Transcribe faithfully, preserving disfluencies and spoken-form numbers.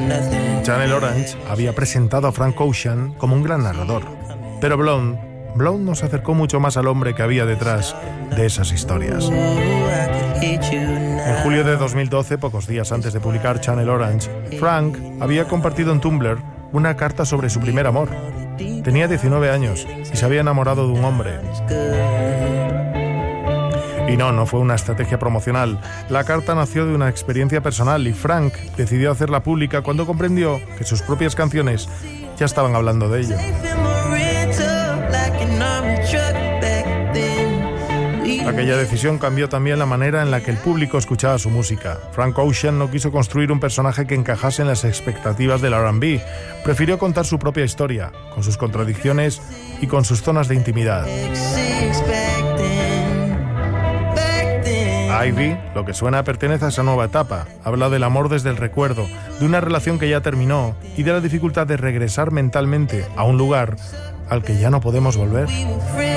Channel Orange había presentado a Frank Ocean como un gran narrador, pero Blonde, Blonde nos acercó mucho más al hombre que había detrás de esas historias. En julio de dos mil doce, pocos días antes de publicar Channel Orange, Frank había compartido en Tumblr una carta sobre su primer amor. Tenía diecinueve años y se había enamorado de un hombre. Y no, no fue una estrategia promocional. La carta nació de una experiencia personal y Frank decidió hacerla pública cuando comprendió que sus propias canciones ya estaban hablando de ello. Aquella decisión cambió también la manera en la que el público escuchaba su música. Frank Ocean no quiso construir un personaje que encajase en las expectativas del R and B. Prefirió contar su propia historia, con sus contradicciones y con sus zonas de intimidad. Ivy, lo que suena, pertenece a esa nueva etapa. Habla del amor desde el recuerdo, de una relación que ya terminó y de la dificultad de regresar mentalmente a un lugar al que ya no podemos volver.